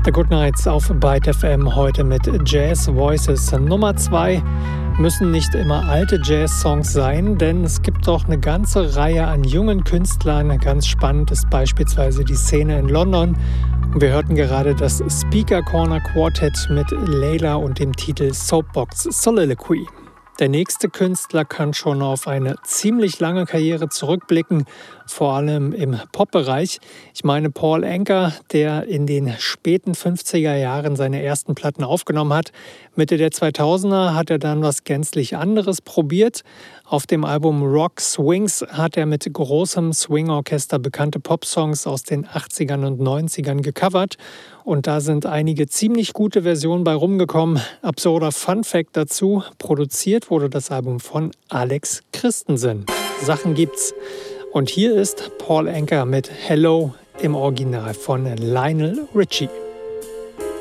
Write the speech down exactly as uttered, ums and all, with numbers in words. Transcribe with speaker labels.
Speaker 1: The Good Nights auf Byte F M heute mit Jazz Voices. Nummer zwei müssen nicht immer alte Jazz-Songs sein, denn es gibt doch eine ganze Reihe an jungen Künstlern. Ganz spannend ist beispielsweise die Szene in London. Und wir hörten gerade das Speaker Corner Quartet mit Layla und dem Titel Soapbox Soliloquy. Der nächste Künstler kann schon auf eine ziemlich lange Karriere zurückblicken, vor allem im Pop-Bereich. Ich meine Paul Anka, der in den späten fünfziger Jahren seine ersten Platten aufgenommen hat. Mitte der zweitausender hat er dann was gänzlich anderes probiert. Auf dem Album Rock Swings hat er mit großem Swing-Orchester bekannte Popsongs aus den achtzigern und neunzigern gecovert. Und da sind einige ziemlich gute Versionen bei rumgekommen. Absurder Fun-Fact dazu: produziert wurde das Album von Alex Christensen. Sachen gibt's. Und hier ist Paul Anka mit Hello im Original von Lionel Richie.